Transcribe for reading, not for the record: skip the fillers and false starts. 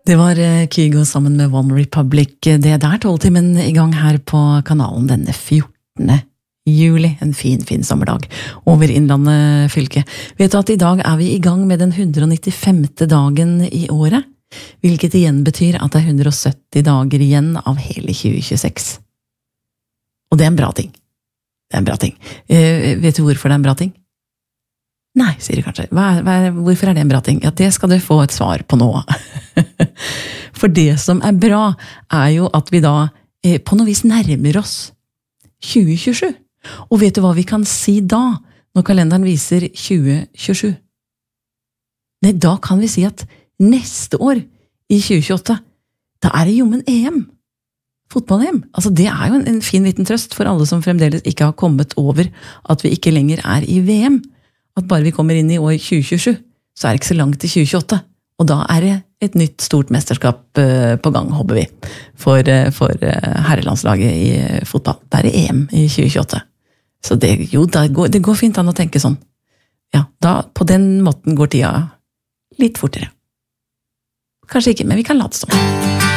Det var Kygo sammen med One Republic. Det der 12-timen I gang her på kanalen denne 14. juli. En fin sommerdag over Innlandet fylke. Vet du at I dag vi I gang med den 195. dagen I året? Hvilket igjen betyr at det 170 dager igjen av hele 2026. Og det en bra ting. Det en bra ting. Vet du hvorfor det en bra ting? Nei, sier du kanskje. Hvorfor det en bra ting? Ja, det skal du få et svar på nå. For det som bra jo at vi da på noe vis nærmer oss 2027. Og vet du hva vi kan si da, når kalenderen viser 2027? Nei, da kan vi si at neste år, I 2028, da det jo en EM. Fotball-EM. Altså det jo en fin liten trøst for alle som fremdeles ikke har kommet over at vi ikke lenger I VM. At bare vi kommer inn I år 2027, så det ikke så langt til 2028. Og da det et nytt stort mesterskap på gang, håper vi, for herrelandslaget I fotball. Det EM I 2028. Så det går fint an å tenke sånn. Ja, da på den måten går tida litt fortere. Kanskje ikke, men vi kan late stå.